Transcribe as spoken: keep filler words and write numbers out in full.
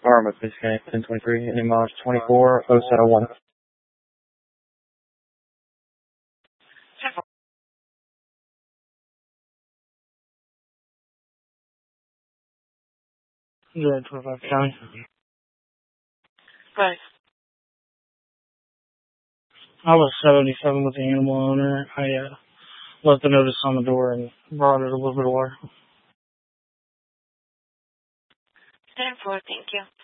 Arm of Fish Game, ten twenty-three, N M O twenty-four oh seven one. zero twenty-five County. Right. I was seventy-seven with the animal owner. I uh, left the notice on the door and brought it a little bit of water. ten four, thank you.